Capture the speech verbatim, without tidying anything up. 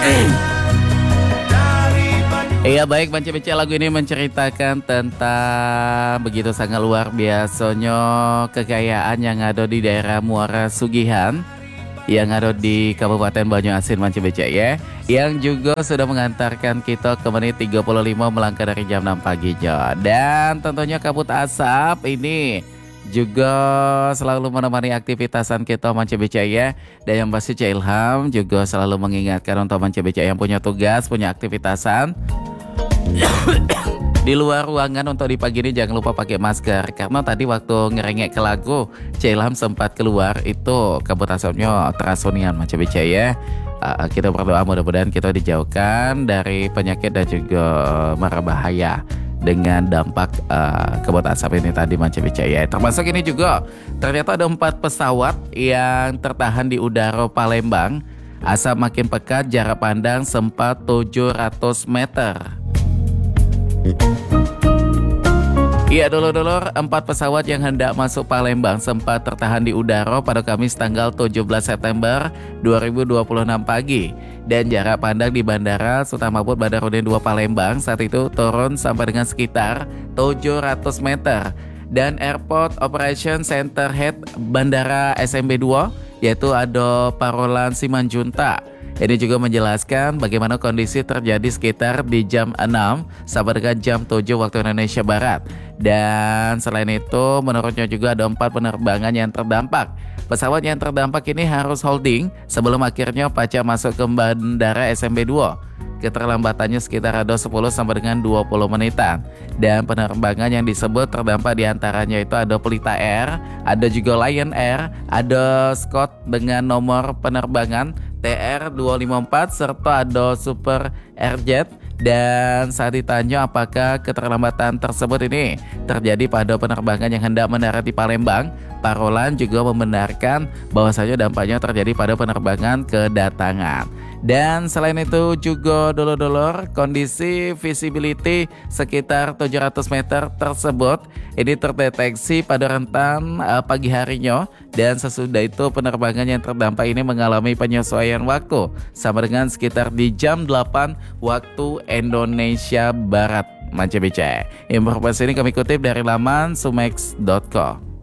Iya baik, Manca Beca, lagu ini menceritakan tentang begitu sangat luar biasanya kekayaan yang ada di daerah Muara Sugihan yang ada di Kabupaten Banyuasin, Manca Beca ya, yang juga sudah mengantarkan kita ke menit tiga puluh lima melangkah dari jam enam pagi jo. Dan tentunya kabut asap ini juga selalu menemani aktivitasan kita, Manca Beca ya. Dan yang pasti Cak Ilham juga selalu mengingatkan untuk Manca Beca yang punya tugas, punya aktivitasan di luar ruangan untuk di pagi ini jangan lupa pakai masker. Karena tadi waktu ngerengek ke lagu Cak Ilham sempat keluar, itu kabut asapnya terasunian, Manca Beca ya. uh, Kita berdoa mudah-mudahan kita dijauhkan dari penyakit dan juga mara bahaya dengan dampak uh, kabut asap ini tadi, Manca Beca ya. Termasuk ini juga ternyata ada empat pesawat yang tertahan di udara Palembang. Asap makin pekat, jarak pandang sempat tujuh ratus meter. Iya dulur-dulur, empat pesawat yang hendak masuk Palembang sempat tertahan di udara pada Kamis tanggal tujuh belas September dua ribu dua puluh enam pagi. Dan jarak pandang di Bandara Sultan Mahmud Badarudin dua Palembang saat itu turun sampai dengan sekitar tujuh ratus meter. Dan Airport Operation Center Head Bandara S M B dua yaitu ada Parolan Simanjuntak. Ini juga menjelaskan bagaimana kondisi terjadi sekitar di jam enam sampai dengan jam tujuh waktu Indonesia Barat. Dan selain itu menurutnya juga ada empat penerbangan yang terdampak. Pesawat yang terdampak ini harus holding sebelum akhirnya Paca masuk ke Bandara S M B dua. Keterlambatannya sekitar ada sepuluh sampai dengan dua puluh menitan. Dan penerbangan yang disebut terdampak diantaranya itu ada Pelita Air, ada juga Lion Air, ada Scott dengan nomor penerbangan T R dua lima empat, serta ada Super Airjet. Dan saat ditanya apakah keterlambatan tersebut ini terjadi pada penerbangan yang hendak mendarat di Palembang, Parolan juga membenarkan bahwasanya dampaknya terjadi pada penerbangan kedatangan. Dan selain itu juga dulur-dulur, kondisi visibility sekitar tujuh ratus meter tersebut ini terdeteksi pada rentan uh, pagi harinya. Dan sesudah itu penerbangan yang terdampak ini mengalami penyesuaian waktu sama dengan sekitar di jam delapan waktu Indonesia Barat, Manca Beca. Informasi ini kami kutip dari laman sumex dot co.